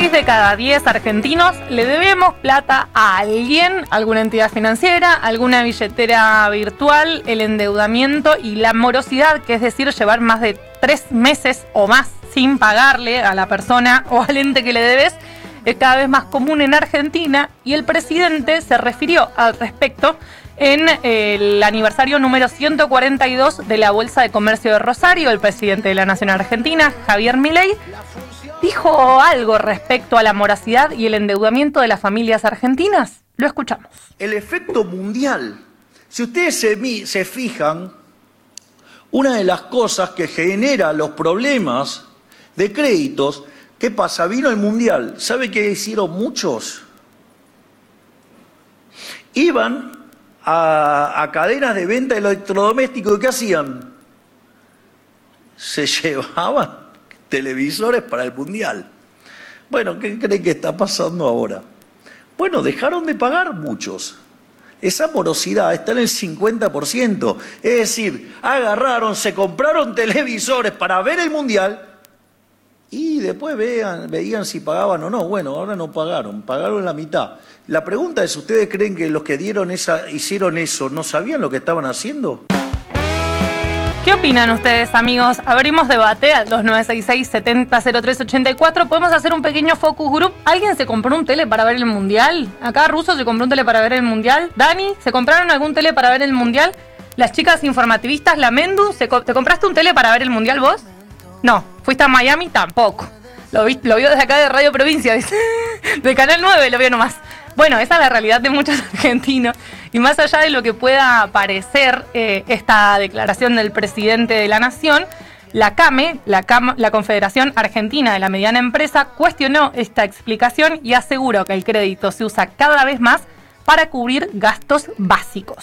6 de cada 10 argentinos le debemos plata a alguien, alguna entidad financiera, alguna billetera virtual, el endeudamiento y la morosidad, que es decir, llevar más de 3 meses o más sin pagarle a la persona o al ente que le debes, es cada vez más común en Argentina, y el presidente se refirió al respecto en el aniversario número 142 de la Bolsa de Comercio de Rosario. El presidente de la Nación Argentina, Javier Milei, dijo algo respecto a la morosidad y el endeudamiento de las familias argentinas. Lo escuchamos. El efecto mundial. Si ustedes se fijan, una de las cosas que genera los problemas de créditos, ¿qué pasa? Vino el mundial. ¿Sabe qué hicieron muchos? Iban a cadenas de venta de electrodomésticos. ¿Y qué hacían? Se llevaban televisores para el mundial. Bueno, ¿qué creen que está pasando ahora? Bueno, dejaron de pagar muchos. Esa morosidad está en el 50%. Es decir, agarraron, se compraron televisores para ver el mundial y después veían si pagaban o no. Bueno, ahora no pagaron la mitad. La pregunta es, ¿ustedes creen que los que hicieron eso no sabían lo que estaban haciendo? ¿Qué opinan ustedes, amigos? Abrimos debate al 2966-700384. ¿Podemos hacer un pequeño focus group? ¿Alguien se compró un tele para ver el mundial? Acá Russo se compró un tele para ver el mundial. Dani, ¿se compraron algún tele para ver el mundial? Las chicas informativistas, la Mendu, ¿te compraste un tele para ver el mundial vos? No. ¿Fuiste a Miami? Tampoco. Lo vio desde acá de Radio Provincia, dice. De Canal 9 lo vio nomás. Bueno, esa es la realidad de muchos argentinos. Y más allá de lo que pueda parecer esta declaración del presidente de la Nación, la CAME, la Confederación Argentina de la Mediana Empresa, cuestionó esta explicación y aseguró que el crédito se usa cada vez más para cubrir gastos básicos.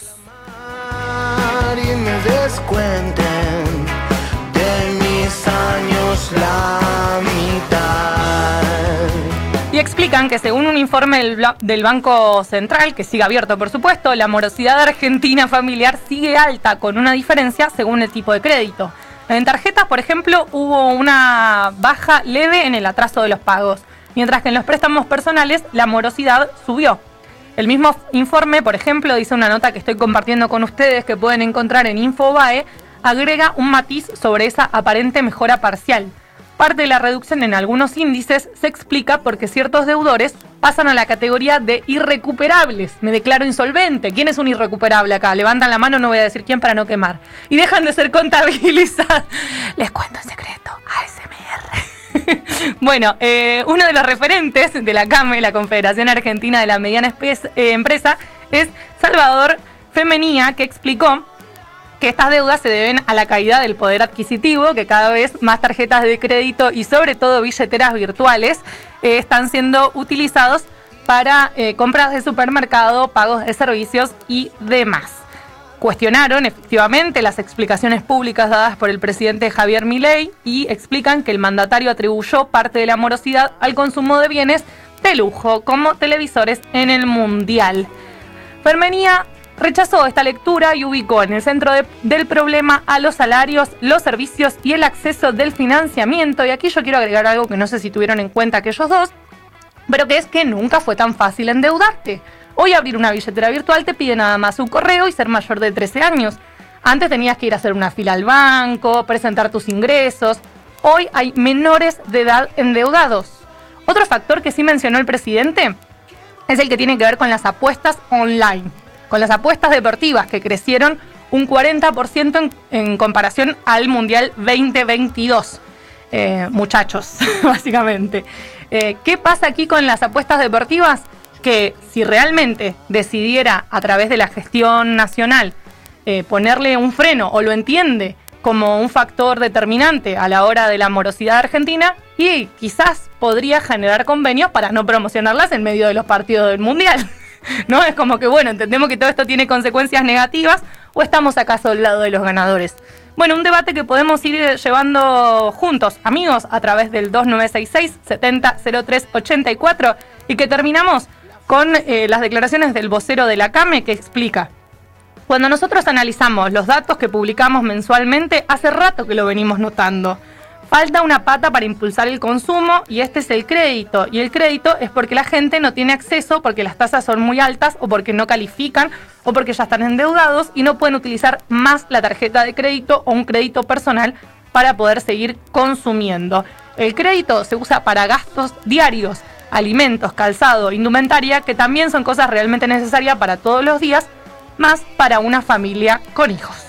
Y me descuenten de mis años la mitad. Y explican que según un informe del Banco Central, que sigue abierto por supuesto, la morosidad argentina familiar sigue alta, con una diferencia según el tipo de crédito. En tarjetas, por ejemplo, hubo una baja leve en el atraso de los pagos, mientras que en los préstamos personales la morosidad subió. El mismo informe, por ejemplo, dice una nota que estoy compartiendo con ustedes, que pueden encontrar en Infobae, agrega un matiz sobre esa aparente mejora parcial. Parte de la reducción en algunos índices se explica porque ciertos deudores pasan a la categoría de irrecuperables. Me declaro insolvente. ¿Quién es un irrecuperable acá? Levantan la mano, no voy a decir quién para no quemar. Y dejan de ser contabilizados. Les cuento el secreto. ASMR. Bueno, uno de los referentes de la CAME, la Confederación Argentina de la Mediana Empresa, es Salvador Femenía, que explicó que estas deudas se deben a la caída del poder adquisitivo, que cada vez más tarjetas de crédito y sobre todo billeteras virtuales están siendo utilizados para compras de supermercado, pagos de servicios y demás. Cuestionaron efectivamente las explicaciones públicas dadas por el presidente Javier Milei y explican que el mandatario atribuyó parte de la morosidad al consumo de bienes de lujo, como televisores en el Mundial. Femenía rechazó esta lectura y ubicó en el centro del problema a los salarios, los servicios y el acceso del financiamiento. Y aquí yo quiero agregar algo que no sé si tuvieron en cuenta aquellos dos, pero que es que nunca fue tan fácil endeudarte. Hoy abrir una billetera virtual te pide nada más un correo y ser mayor de 13 años. Antes tenías que ir a hacer una fila al banco, presentar tus ingresos. Hoy hay menores de edad endeudados. Otro factor que sí mencionó el presidente es el que tiene que ver con las apuestas online, con las apuestas deportivas, que crecieron un 40% en comparación al Mundial 2022. Muchachos, básicamente. ¿Qué pasa aquí con las apuestas deportivas? Que si realmente decidiera a través de la gestión nacional ponerle un freno, o lo entiende como un factor determinante a la hora de la morosidad argentina, y quizás podría generar convenios para no promocionarlas en medio de los partidos del Mundial. ¿No? Es como que, bueno, entendemos que todo esto tiene consecuencias negativas, ¿o estamos acaso al lado de los ganadores? Bueno, un debate que podemos ir llevando juntos, amigos, a través del 2966-700384, y que terminamos con las declaraciones del vocero de la CAME, que explica: cuando nosotros analizamos los datos que publicamos mensualmente, hace rato que lo venimos notando. Falta una pata para impulsar el consumo y este es el crédito. Y el crédito es porque la gente no tiene acceso, porque las tasas son muy altas o porque no califican o porque ya están endeudados y no pueden utilizar más la tarjeta de crédito o un crédito personal para poder seguir consumiendo. El crédito se usa para gastos diarios, alimentos, calzado, indumentaria, que también son cosas realmente necesarias para todos los días, más para una familia con hijos.